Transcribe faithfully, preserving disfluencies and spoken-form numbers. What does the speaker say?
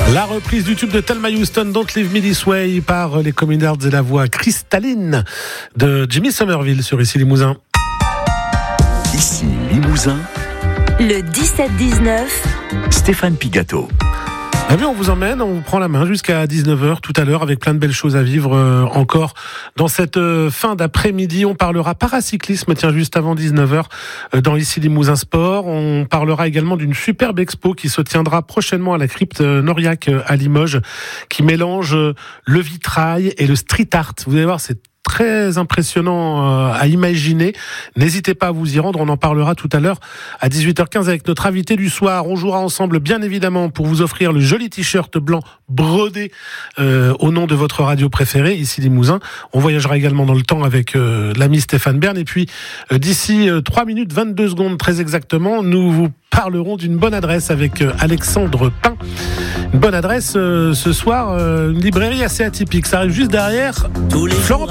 La reprise du tube de Thelma Houston, Don't Leave Me This Way, par les Communards et la voix cristalline de Jimmy Somerville sur Ici Limousin. Ici Limousin, le dix-sept dix-neuf, Stéphane Pigato. Eh bien, on vous emmène, on vous prend la main jusqu'à dix-neuf heures tout à l'heure avec plein de belles choses à vivre euh, encore dans cette euh, fin d'après-midi. On parlera paracyclisme, tiens, juste avant dix-neuf heures euh, dans Ici Limousin Sport. On parlera également d'une superbe expo qui se tiendra prochainement à la crypte euh, Noriac euh, à Limoges, qui mélange euh, le vitrail et le street art. Vous allez voir, c'est très impressionnant à imaginer. N'hésitez pas à vous y rendre. On en parlera tout à l'heure à dix-huit heures quinze avec notre invité du soir. On jouera ensemble, bien évidemment, pour vous offrir le joli t-shirt blanc brodé euh, au nom de votre radio préférée, Ici Limousin. On voyagera également dans le temps avec euh, l'ami Stéphane Bern. Et puis, euh, d'ici euh, trois minutes vingt-deux secondes, très exactement, nous vous parlerons d'une bonne adresse avec euh, Alexandre Pain. Une bonne adresse euh, ce soir, euh, une librairie assez atypique. Ça arrive juste derrière Florent